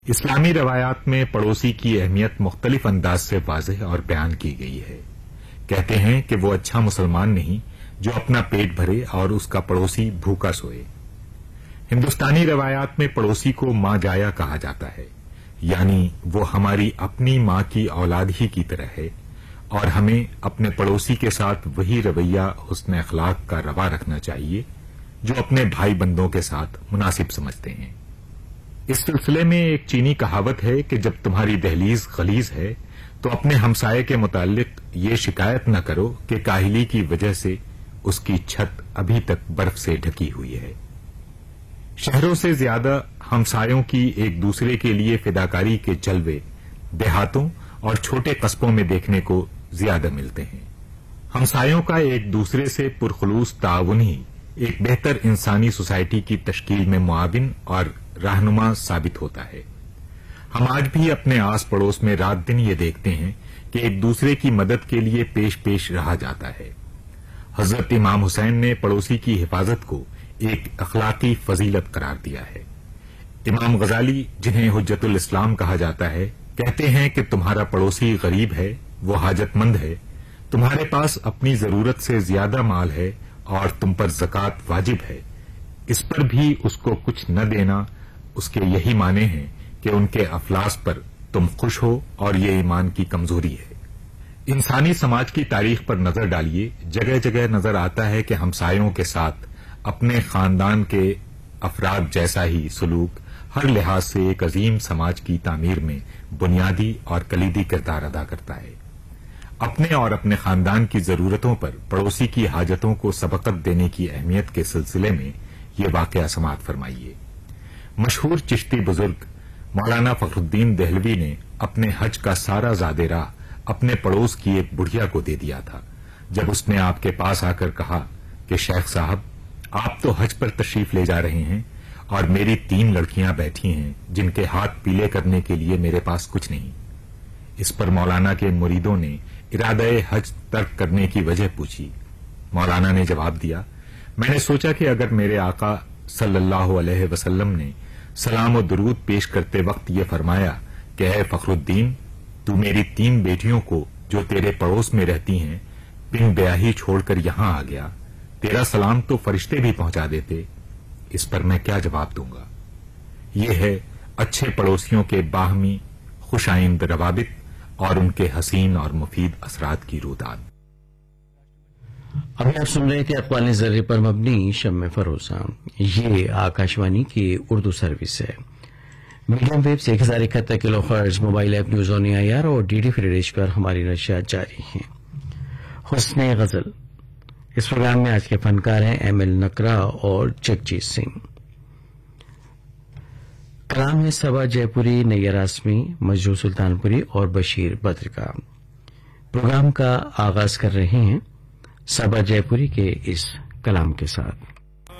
اسلامی روایات میں پڑوسی کی اہمیت مختلف انداز سے واضح اور بیان کی گئی ہے۔ کہتے ہیں کہ وہ اچھا مسلمان نہیں جو اپنا پیٹ بھرے اور اس کا پڑوسی بھوکا سوئے۔ ہندوستانی روایات میں پڑوسی کو ماں جایا کہا جاتا ہے، یعنی وہ ہماری اپنی ماں کی اولاد ہی کی طرح ہے، اور ہمیں اپنے پڑوسی کے ساتھ وہی رویہ حسن اخلاق کا روا رکھنا چاہیے جو اپنے بھائی بندوں کے ساتھ مناسب سمجھتے ہیں۔ اس سلسلے میں ایک چینی کہاوت ہے کہ جب تمہاری دہلیز غلیظ ہے تو اپنے ہمسائے کے متعلق یہ شکایت نہ کرو کہ کاہلی کی وجہ سے اس کی چھت ابھی تک برف سے ڈھکی ہوئی ہے۔ شہروں سے زیادہ ہمسایوں کی ایک دوسرے کے لیے فداکاری کے جلوے دیہاتوں اور چھوٹے قصبوں میں دیکھنے کو زیادہ ملتے ہیں۔ ہمسایوں کا ایک دوسرے سے پرخلوص تعاون ہی ایک بہتر انسانی سوسائٹی کی تشکیل میں معاون اور رہنما ثابت ہوتا ہے۔ ہم آج بھی اپنے آس پڑوس میں رات دن یہ دیکھتے ہیں کہ ایک دوسرے کی مدد کے لیے پیش رہا جاتا ہے۔ حضرت امام حسین نے پڑوسی کی حفاظت کو ایک اخلاقی فضیلت قرار دیا ہے۔ امام غزالی، جنہیں حجت الاسلام کہا جاتا ہے، کہتے ہیں کہ تمہارا پڑوسی غریب ہے، وہ حاجت مند ہے، تمہارے پاس اپنی ضرورت سے زیادہ مال ہے اور تم پر زکوٰۃ واجب ہے، اس پر بھی اس کو کچھ نہ دینا، اس کے یہی معنی ہیں کہ ان کے افلاس پر تم خوش ہو، اور یہ ایمان کی کمزوری ہے۔ انسانی سماج کی تاریخ پر نظر ڈالیے، جگہ جگہ نظر آتا ہے کہ ہمسایوں کے ساتھ اپنے خاندان کے افراد جیسا ہی سلوک ہر لحاظ سے ایک عظیم سماج کی تعمیر میں بنیادی اور کلیدی کردار ادا کرتا ہے۔ اپنے اور اپنے خاندان کی ضرورتوں پر پڑوسی کی حاجتوں کو سبقت دینے کی اہمیت کے سلسلے میں یہ واقعہ سماعت فرمائیے۔ مشہور چشتی بزرگ مولانا فخر الدین دہلوی نے اپنے حج کا سارا زاد راہ اپنے پڑوس کی ایک بڑھیا کو دے دیا تھا۔ جب اس نے آپ کے پاس آ کر کہا کہ شیخ صاحب، آپ تو حج پر تشریف لے جا رہے ہیں اور میری 3 لڑکیاں بیٹھی ہیں جن کے ہاتھ پیلے کرنے کے لیے میرے پاس کچھ نہیں۔ اس پر مولانا کے مریدوں نے ارادہ حج ترک کرنے کی وجہ پوچھی۔ مولانا نے جواب دیا، میں نے سوچا کہ اگر میرے آقا صلی اللہ علیہ وسلم نے سلام و درود پیش کرتے وقت یہ فرمایا کہ اے فخر الدین، تو میری 3 بیٹیوں کو جو تیرے پڑوس میں رہتی ہیں بن بیاہی چھوڑ کر یہاں آ گیا، تیرا سلام تو فرشتے بھی پہنچا دیتے، اس پر میں کیا جواب دوں گا؟ یہ ہے اچھے پڑوسیوں کے باہمی خوش آئند روابط اور ان کے حسین اور مفید اثرات کی روداد۔ ابھی آپ سن رہے تھے اقوال ذرے پر مبنی شمع فروزہ۔ یہ آکاشوانی کی اردو سروس ہے۔ Medium view 1071 kilo hertz, mobile app news on year اور ڈی ڈی فری ڈش پر ہماری نشریات جاری ہیں۔ حسن غزل، اس پروگرام میں آج کے فنکار ہیں ایم ایل نکرا اور جگجیت سنگھ۔ کلام ہے صبا جے پوری، نیّر آسمی، مجروح سلطان پوری اور بشیر بدر کا۔ پروگرام کا آغاز کر رہے ہیں صبا جے پوری کے اس کلام کے ساتھ۔